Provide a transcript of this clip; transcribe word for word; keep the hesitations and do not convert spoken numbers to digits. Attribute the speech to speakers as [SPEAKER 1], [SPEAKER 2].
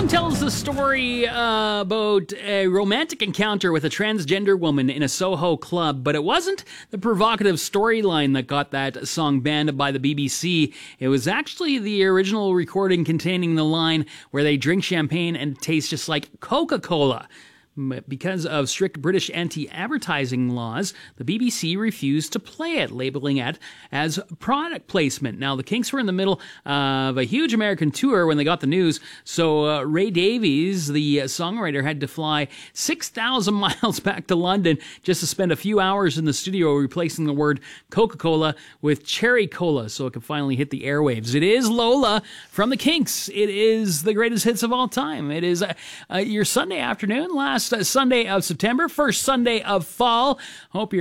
[SPEAKER 1] song tells the story uh, about a romantic encounter with a transgender woman in a Soho club, but it wasn't the provocative storyline that got that song banned by the B B C. It was actually the original recording containing the line where they drink champagne and it tastes just like Coca-Cola. Because of strict British anti-advertising laws, the B B C refused to play it, labeling it as product placement. Now, the Kinks were in the middle of a huge American tour when they got the news, so uh, Ray Davies, the songwriter, had to fly six thousand miles back to London just to spend a few hours in the studio replacing the word Coca-Cola with Cherry Cola so it could finally hit the airwaves. It is Lola from the Kinks. It is the greatest hits of all time. It is uh, uh, your Sunday afternoon, last Sunday of September, first Sunday of fall. Hope you're